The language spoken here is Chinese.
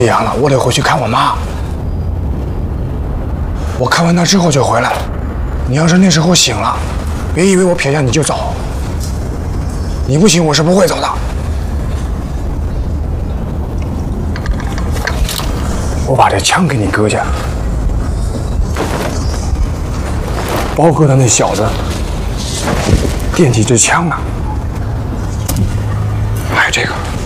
阳了，我得回去看我妈。我看完她之后就回来。你要是那时候醒了，别以为我撇下你就走。你不行，我是不会走的。我把这枪给你搁下。包哥的那小子惦记这枪呢。还有这个。